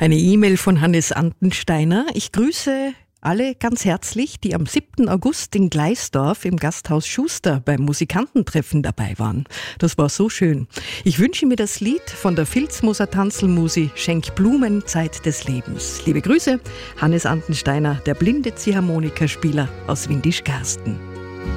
Eine E-Mail von Hannes Antensteiner. Ich grüße alle ganz herzlich, die am 7. August in Gleisdorf im Gasthaus Schuster beim Musikantentreffen dabei waren. Das war so schön. Ich wünsche mir das Lied von der Filzmoser Tanzelmusi Schenk Blumen, Zeit des Lebens. Liebe Grüße, Hannes Antensteiner, der blinde Ziehharmonikaspieler aus Windischgarsten.